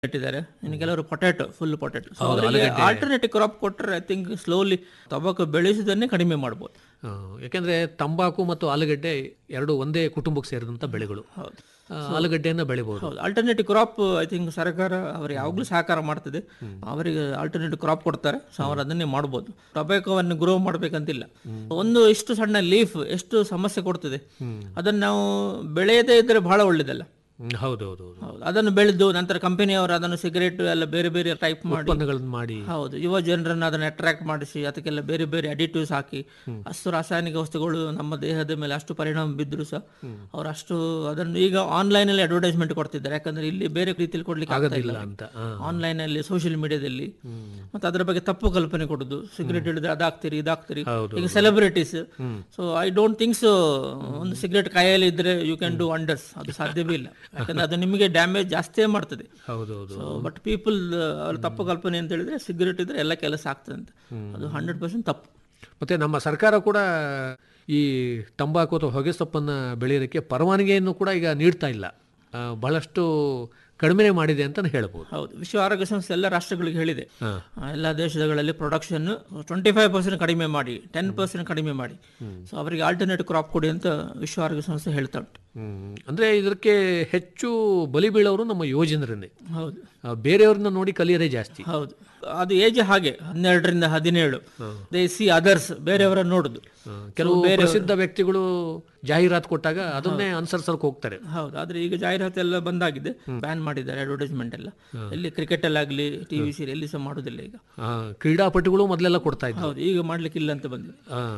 ಇಟ್ಟಿದ್ದಾರೆ. ಇನ್ನು ಕೆಲವರು ಪೊಟ್ಯಾಟೊ, ಫುಲ್ ಪೊಟ್ಯಾಟೊ. ಅವರಿಗೆ ಆಲ್ಟರ್ನೇಟಿವ್ ಕ್ರಾಪ್ ಕೊಟ್ಟರೆ ಐ ಥಿಂಕ್ ಸ್ಲೋಲಿ ಟೊಬಾಕೊ ಬೆಳೆಸೋದನ್ನೇ ಕಡಿಮೆ ಮಾಡ್ಬೋದು. ಯಾಕೆಂದರೆ ತಂಬಾಕು ಮತ್ತು ಆಲೂಗಡ್ಡೆ ಎರಡು ಒಂದೇ ಕುಟುಂಬಕ್ಕೆ ಸೇರಿದಂಥ ಬೆಳೆಗಳು. ಹೌದು, ಆಲೂಗಡ್ಡೆಯನ್ನು ಬೆಳಿಬೋದು. ಹೌದು. ಆಲ್ಟರ್ನೇಟಿವ್ ಕ್ರಾಪ್ ಐ ಥಿಂಕ್ ಸರ್ಕಾರ ಅವ್ರಿಗೆ ಯಾವಾಗಲೂ ಸಹಕಾರ ಮಾಡ್ತದೆ. ಅವರಿಗೆ ಆಲ್ಟರ್ನೇಟಿವ್ ಕ್ರಾಪ್ ಕೊಡ್ತಾರೆ, ಸೊ ಅವರು ಅದನ್ನೇ ಮಾಡ್ಬೋದು. ಟೊಬ್ಯಾಕೋವನ್ನು ಗ್ರೋ ಮಾಡಬೇಕಂತಿಲ್ಲ. ಒಂದು ಇಷ್ಟು ಸಣ್ಣ ಲೀಫ್ ಎಷ್ಟು ಸಮಸ್ಯೆ ಕೊಡ್ತದೆ, ಅದನ್ನು ನಾವು ಬೆಳೆಯದೇ ಇದ್ದರೆ ಬಹಳ ಒಳ್ಳೇದಲ್ಲ. ಹೌದೌದು. ಅದನ್ನು ಬೆಳೆದು ನಂತರ ಕಂಪನಿಯವರು ಅದನ್ನು ಸಿಗರೇಟ್ ಎಲ್ಲ ಬೇರೆ ಬೇರೆ ಟೈಪ್ ಮಾಡಿ ಹೌದು ಯುವ ಜನರನ್ನು ಅದನ್ನು ಅಟ್ರಾಕ್ಟ್ ಮಾಡಿಸಿ ಅದಕ್ಕೆಲ್ಲ ಬೇರೆ ಬೇರೆ ಅಡಿಟಿವ್ಸ್ ಹಾಕಿ ಅಷ್ಟು ರಾಸಾಯನಿಕ ವಸ್ತುಗಳು ನಮ್ಮ ದೇಹದ ಮೇಲೆ ಅಷ್ಟು ಪರಿಣಾಮ ಬಿದ್ದರೂ ಸಹ ಅವರು ಅಷ್ಟು ಅದನ್ನು ಈಗ ಆನ್ಲೈನ್ ಅಲ್ಲಿ ಅಡ್ವರ್ಟೈಸ್ಮೆಂಟ್ ಕೊಡ್ತಿದ್ದಾರೆ. ಯಾಕಂದ್ರೆ ಇಲ್ಲಿ ಬೇರೆ ರೀತಿಯಲ್ಲಿ ಕೊಡ್ಲಿಕ್ಕೆ ಆಗೋದಿಲ್ಲ ಅಂತ ಆನ್ಲೈನ್ ಅಲ್ಲಿ ಸೋಷಿಯಲ್ ಮೀಡಿಯಾದಲ್ಲಿ ಮತ್ತೆ ಅದರ ಬಗ್ಗೆ ತಪ್ಪು ಕಲ್ಪನೆ ಕೊಡುದು. ಸಿಗರೇಟ್ ಹಿಡಿದ್ರೆ ಅದಾಗ್ತೀರಿ ಇದಾಗ್ತೀರಿ. ಈಗ celebrities, so I don't think so ಒಂದು ಸಿಗರೇಟ್ ಕೈಯಲ್ಲಿ ಇದ್ರೆ ಯು ಕ್ಯಾನ್ ಡೂ ವಂಡರ್ಸ್, ಅದು ಸಾಧ್ಯವೇ ಇಲ್ಲ. ಯಾಕಂದ್ರೆ ಅದು ನಿಮಗೆ ಡ್ಯಾಮೇಜ್ ಜಾಸ್ತಿ ಮಾಡ್ತದೆ. ಬಟ್ ಪೀಪಲ್ ಅವ್ರ ತಪ್ಪು ಕಲ್ಪನೆ ಅಂತ ಹೇಳಿದ್ರೆ ಸಿಗರೇಟ್ ಇದ್ರೆ ಎಲ್ಲ ಕೆಲಸ ಆಗ್ತದೆ ಅಂತ, ಅದು 100% ತಪ್ಪು. ಮತ್ತೆ ನಮ್ಮ ಸರ್ಕಾರ ಕೂಡ ಈ ತಂಬಾಕು ಅಥವಾ ಹೊಗೆ ಸೊಪ್ಪನ್ನು ಬೆಳೆಯೋದಕ್ಕೆ ಪರವಾನಗಿಯನ್ನು ಕೂಡ ಈಗ ನೀಡ್ತಾ ಇಲ್ಲ, ಬಹಳಷ್ಟು ಕಡಿಮೆ ಮಾಡಿದೆ ಅಂತ ಹೇಳ್ಬೋದು. ಹೌದು, ವಿಶ್ವ ಆರೋಗ್ಯ ಸಂಸ್ಥೆ ಎಲ್ಲ ರಾಷ್ಟ್ರಗಳಿಗೆ ಹೇಳಿದೆ, ಎಲ್ಲ ದೇಶಗಳಲ್ಲಿ ಪ್ರೊಡಕ್ಷನ್ 25% ಕಡಿಮೆ ಮಾಡಿ, 10% ಕಡಿಮೆ ಮಾಡಿ, ಸೊ ಅವರಿಗೆ ಆಲ್ಟರ್ನೇಟಿವ್ ಕ್ರಾಪ್ ಕೊಡಿ ಅಂತ ವಿಶ್ವ ಆರೋಗ್ಯ ಸಂಸ್ಥೆ ಹೇಳ್ತಾ ಉಂಟು. ಅಂದ್ರೆ ಇದಕ್ಕೆ ಹೆಚ್ಚು ಬಲಿ ಬೀಳೋರು ನಮ್ಮ ಯುವಜನರನ್ನೇ. ಹೌದು, ಬೇರೆಯವ್ರನ್ನ ನೋಡಿ ಕಲಿಯೋದೇ ಜಾಸ್ತಿ. ಹೌದು, ಅದು ಏಜ್ ಹಾಗೆ 12ರಿಂದ 17 ದೇ ಸಿ ಅದರ್ಸ್, ಬೇರೆಯವರನ್ನು ನೋಡುದು. ಕೆಲವು ಪ್ರಸಿದ್ಧ ವ್ಯಕ್ತಿಗಳು ಜಾಹೀರಾತು ಕೊಟ್ಟಾಗ ಅದನ್ನೇ ಅನುಸರಿಸಕ್ಕೆ ಹೋಗ್ತಾರೆ. ಹೌದು, ಆದ್ರೆ ಈಗ ಜಾಹೀರಾತು ಎಲ್ಲ ಬಂದಾಗಿದೆ, ಬ್ಯಾನ್ ಮಾಡಿದ್ದಾರೆ ಅಡ್ವರ್ಟೈಸ್ಮೆಂಟ್ ಎಲ್ಲ. ಎಲ್ಲಿ ಕ್ರಿಕೆಟ್ ಅಲ್ಲಾಗ್ಲಿ ಟಿವಿ ಸೀರಿಯಲ್ ಎಲ್ಲಿ ಸಹ ಮಾಡುದಿಲ್ಲ ಈಗ. ಕ್ರೀಡಾಪಟುಗಳು ಮೊದಲೆಲ್ಲ ಕೊಡ್ತಾ ಇದ್ರು. ಹೌದು, ಈಗ ಮಾಡ್ಲಿಕ್ಕಿಲ್ಲ ಅಂತ ಬಂದಿದೆ.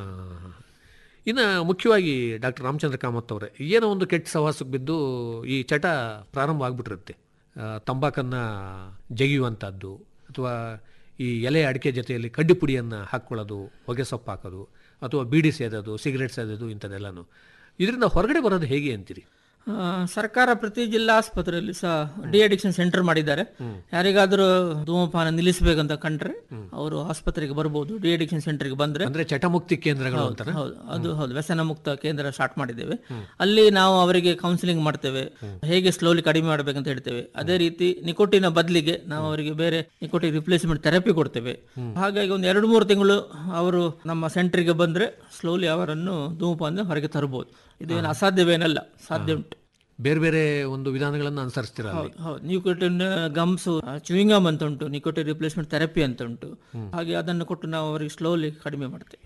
ಇನ್ನು ಮುಖ್ಯವಾಗಿ ಡಾಕ್ಟರ್ ರಾಮಚಂದ್ರ ಕಾಮತ್ ಅವರೇ, ಏನೋ ಒಂದು ಕೆಟ್ಟ ಸವಾಸಕ್ಕೆ ಬಿದ್ದು ಈ ಚಟ ಪ್ರಾರಂಭ ಆಗ್ಬಿಟ್ಟಿರುತ್ತೆ. ತಂಬಾಕನ್ನು ಜಗಿಯುವಂಥದ್ದು ಅಥವಾ ಈ ಎಲೆ ಅಡಿಕೆ ಜೊತೆಯಲ್ಲಿ ಕಡ್ಡಿ ಪುಡಿಯನ್ನು ಹಾಕ್ಕೊಳ್ಳೋದು, ಹೊಗೆ ಸೊಪ್ಪು ಹಾಕೋದು ಅಥವಾ ಬೀಡಿ ಸೇದೋದು, ಸಿಗರೇಟ್ ಸೇದೋದು, ಇಂಥದ್ದೆಲ್ಲನೂ. ಇದರಿಂದ ಹೊರಗಡೆ ಬರೋದು ಹೇಗೆ ಅಂತೀರಿ? ಸರ್ಕಾರ ಪ್ರತಿ ಜಿಲ್ಲಾ ಆಸ್ಪತ್ರೆಯಲ್ಲಿ ಸಹ ಡಿ ಅಡಿಕ್ಷನ್ ಸೆಂಟರ್ ಮಾಡಿದ್ದಾರೆ. ಯಾರಿಗಾದರೂ ಧೂಮಪಾನ ನಿಲ್ಲಿಸಬೇಕಂತ ಕಂಡ್ರೆ ಅವರು ಆಸ್ಪತ್ರೆಗೆ ಬರ್ಬೋದು. ಡಿ ಅಡಿಕ್ಷನ್ ಸೆಂಟರ್ಗೆ ಬಂದ್ರೆ ಅಂದ್ರೆ ಚಟಮುಕ್ತಿ ಕೇಂದ್ರಗಳು ಅಂತ. ಹೌದು, ಅದು ಹೌದು, ವ್ಯಸನ ಮುಕ್ತ ಕೇಂದ್ರ ಸ್ಟಾರ್ಟ್ ಮಾಡಿದ್ದೇವೆ. ಅಲ್ಲಿ ನಾವು ಅವರಿಗೆ ಕೌನ್ಸಿಲಿಂಗ್ ಮಾಡ್ತೇವೆ, ಹೇಗೆ ಸ್ಲೋಲಿ ಕಡಿಮೆ ಮಾಡಬೇಕಂತ ಹೇಳ್ತೇವೆ. ಅದೇ ರೀತಿ ನಿಕೋಟಿನ ಬದಲಿಗೆ ನಾವು ಅವರಿಗೆ ಬೇರೆ ನಿಕೋಟಿನ್ ರಿಪ್ಲೇಸ್ಮೆಂಟ್ ಥೆರಪಿ ಕೊಡ್ತೇವೆ. ಹಾಗಾಗಿ ಒಂದು 2-3 ತಿಂಗಳು ಅವರು ನಮ್ಮ ಸೆಂಟರ್ಗೆ ಬಂದ್ರೆ ಸ್ಲೋಲಿ ಅವರನ್ನು ಧೂಮಪಾನ ಹೊರಗೆ ತರಬಹುದು. ಇದೇನು ಅಸಾಧ್ಯವೇನಲ್ಲ, ಸಾಧ್ಯ ಉಂಟು. ಬೇರೆ ಬೇರೆ ಒಂದು ವಿಧಾನಗಳನ್ನು ಅನುಸರಿಸ್ತೀರ? ಹೌದು, ನಿಕೋಟಿನ್ ಗಮ್ಸ್, ಚೂಯಿಂಗಮ್ ಅಂತ ಉಂಟು, ನಿಕೋಟಿನ್ ರಿಪ್ಲೇಸ್ಮೆಂಟ್ ಥೆರಪಿ ಅಂತ ಉಂಟು. ಹಾಗೆ ಅದನ್ನು ಕೊಟ್ಟು ನಾವು ಅವರಿಗೆ ಸ್ಲೋಲಿ ಕಡಿಮೆ ಮಾಡ್ತೇವೆ.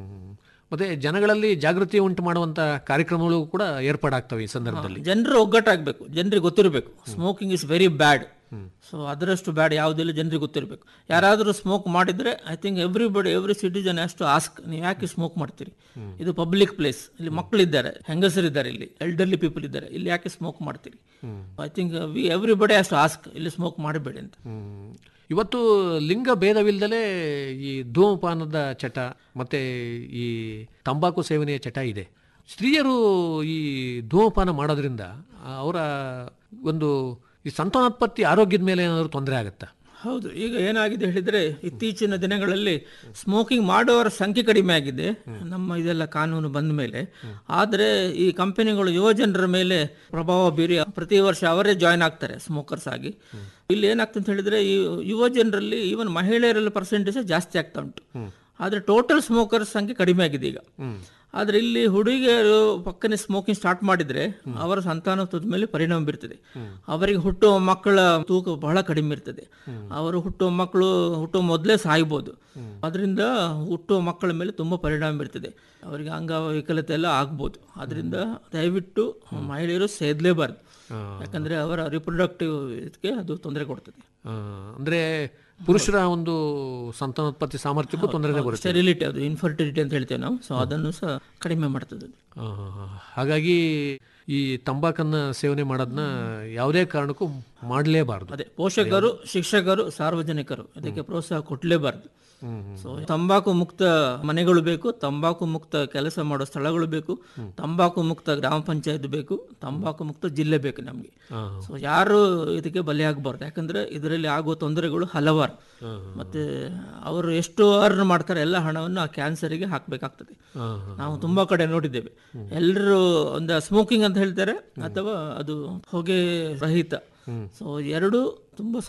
ಮತ್ತೆ ಜನಗಳಲ್ಲಿ ಜಾಗೃತಿ ಉಂಟು ಮಾಡುವಂತ ಕಾರ್ಯಕ್ರಮಗಳು ಕೂಡ ಏರ್ಪಾಡಾಗ್ತವೆ ಈ ಸಂದರ್ಭದಲ್ಲಿ. ಜನರು ಒಗ್ಗಟ್ಟಾಗಬೇಕು, ಜನರಿಗೆ ಗೊತ್ತಿರಬೇಕು smoking is very bad. So ಅದರಷ್ಟು ಬ್ಯಾಡ್ ಯಾವುದಿಲ್ಲ, ಜನರಿಗೆ ಗೊತ್ತಿರಬೇಕು. ಯಾರಾದರೂ ಸ್ಮೋಕ್ ಮಾಡಿದ್ರೆ I think every citizen has to ask, ನೀವು ಯಾಕೆ ಸ್ಮೋಕ್ ಮಾಡ್ತೀರಿ? ಇದು ಪಬ್ಲಿಕ್ ಪ್ಲೇಸ್, ಇಲ್ಲಿ ಮಕ್ಕಳಿದ್ದಾರೆ, ಹೆಂಗಸರಿದ್ದಾರೆ, ಇಲ್ಲಿ ಎಲ್ಡರ್ಲಿ ಪೀಪಲ್ ಇದ್ದಾರೆ, ಇಲ್ಲಿ ಯಾಕೆ ಸ್ಮೋಕ್ ಮಾಡ್ತೀರಿ? I think everybody has to ask, ಇಲ್ಲಿ ಸ್ಮೋಕ್ ಮಾಡಬೇಡಿ ಅಂತ. ಇವತ್ತು ಲಿಂಗ ಭೇದವಿಲ್ಲದಲೇ ಈ ಧೂಮಪಾನದ ಚಟ ಮತ್ತೆ ಈ ತಂಬಾಕು ಸೇವನೆಯ ಚಟ ಇದೆ. ಸ್ತ್ರೀಯರು ಈ ಧೂಮಪಾನ ಮಾಡೋದ್ರಿಂದ ಅವರ ಒಂದು ಈ ಸಂತಾನೋತ್ಪತ್ತಿ ಆರೋಗ್ಯದ ಮೇಲೆ ಏನಾದರೂ ತೊಂದರೆ ಆಗುತ್ತಾ? ಹೌದು, ಈಗ ಏನಾಗಿದೆ ಹೇಳಿದ್ರೆ ಇತ್ತೀಚಿನ ದಿನಗಳಲ್ಲಿ ಸ್ಮೋಕಿಂಗ್ ಮಾಡುವವರ ಸಂಖ್ಯೆ ಕಡಿಮೆ ಆಗಿದೆ ನಮ್ಮ ಇದೆಲ್ಲ ಕಾನೂನು ಬಂದ ಮೇಲೆ. ಆದರೆ ಈ ಕಂಪನಿಗಳು ಯುವ ಜನರ ಮೇಲೆ ಪ್ರಭಾವ ಬೀರಿ ಪ್ರತಿ ವರ್ಷ ಅವರೇ ಜಾಯ್ನ್ ಆಗ್ತಾರೆ ಸ್ಮೋಕರ್ಸ್ ಆಗಿ. ಇಲ್ಲಿ ಏನಾಗ್ತದೆ ಅಂತ ಹೇಳಿದ್ರೆ ಈ ಯುವ ಜನರಲ್ಲಿ ಈವನ್ ಮಹಿಳೆಯರಲ್ಲಿ ಪರ್ಸೆಂಟೇಜ್ ಜಾಸ್ತಿ ಆಗ್ತಾ ಉಂಟು, ಆದರೆ ಟೋಟಲ್ ಸ್ಮೋಕರ್ಸ್ ಸಂಖ್ಯೆ ಕಡಿಮೆ ಆಗಿದೆ ಈಗ. ಆದರೆ ಇಲ್ಲಿ ಹುಡುಗಿಯರು ಪಕ್ಕನೆ ಸ್ಮೋಕಿಂಗ್ ಸ್ಟಾರ್ಟ್ ಮಾಡಿದ್ರೆ ಅವರ ಸಂತಾನೋತ್ಪತ್ತಿ ಮೇಲೆ ಪರಿಣಾಮ ಬೀರ್ತದೆ. ಅವರಿಗೆ ಹುಟ್ಟುವ ಮಕ್ಕಳ ತೂಕ ಬಹಳ ಕಡಿಮೆ ಇರ್ತದೆ. ಅವರು ಹುಟ್ಟುವ ಮಕ್ಕಳು ಹುಟ್ಟುವ ಮೊದಲೇ ಸಾಯ್ಬೋದು. ಅದರಿಂದ ಹುಟ್ಟುವ ಮಕ್ಕಳ ಮೇಲೆ ತುಂಬ ಪರಿಣಾಮ ಬೀರ್ತದೆ. ಅವರಿಗೆ ಅಂಗವೈಕಲ್ಯತೆ ಎಲ್ಲ ಆಗ್ಬೋದು. ಅದರಿಂದ ದಯವಿಟ್ಟು ಮಹಿಳೆಯರು ಸೇದಲೇಬಾರ್ದು, ಯಾಕಂದ್ರೆ ಅವರ ರಿಪ್ರೊಡಕ್ಟಿವ್ ಇದಕ್ಕೆ ಅದು ತೊಂದರೆ ಕೊಡ್ತದೆ. ಅಂದ್ರೆ ಪುರುಷರ ಒಂದು ಸಂತಾನೋತ್ಪತ್ತಿ ಸಾಮರ್ಥ್ಯಕ್ಕೂ ತೊಂದರೆ ಬರುತ್ತೆ. ಸ್ಟೆರಿಲಿಟಿ, ಅದು ಇನ್ಫರ್ಟಿಲಿಟಿ ಅಂತ ಹೇಳ್ತೇವೆ ನಾವು, ಸೊ ಅದನ್ನು ಸಹ ಕಡಿಮೆ ಮಾಡ್ತದೆ. ಹಾಗಾಗಿ ಈ ತಂಬಾಕನ್ನ ಸೇವನೆ ಮಾಡೋದನ್ನ ಯಾವುದೇ ಕಾರಣಕ್ಕೂ ಮಾಡಲೇಬಾರದು. ಅದೇ ಪೋಷಕರು, ಶಿಕ್ಷಕರು, ಸಾರ್ವಜನಿಕರು ಇದಕ್ಕೆ ಪ್ರೋತ್ಸಾಹ ಕೊಡಲೇಬಾರದು. ಸೊ ತಂಬಾಕು ಮುಕ್ತ ಮನೆಗಳು ಬೇಕು, ತಂಬಾಕು ಮುಕ್ತ ಕೆಲಸ ಮಾಡೋ ಸ್ಥಳಗಳು ಬೇಕು, ತಂಬಾಕು ಮುಕ್ತ ಗ್ರಾಮ ಪಂಚಾಯತ್ ಬೇಕು, ತಂಬಾಕು ಮುಕ್ತ ಜಿಲ್ಲೆ ಬೇಕು ನಮಗೆ. ಸೊ ಯಾರು ಇದಕ್ಕೆ ಬಲಿಯಾಗಬಾರ್ದು, ಯಾಕಂದ್ರೆ ಇದರಲ್ಲಿ ಆಗುವ ತೊಂದರೆಗಳು ಹಲವಾರು. ಮತ್ತೆ ಅವರು ಎಷ್ಟು ಅರ್ನ್ ಮಾಡ್ತಾರೆ ಎಲ್ಲ ಹಣವನ್ನು ಆ ಕ್ಯಾನ್ಸರಿಗೆ ಹಾಕಬೇಕಾಗ್ತದೆ. ನಾವು ತುಂಬಾ ಕಡೆ ನೋಡಿದ್ದೇವೆ, ಎಲ್ಲರೂ ಒಂದು ಸ್ಮೋಕಿಂಗ್ ಅಂತ ಹೇಳ್ತಾರೆ ಅಥವಾ ಅದು ಹೊಗೆ ರಹಿತ ಸೊ ಎರಡು ತುಂಬ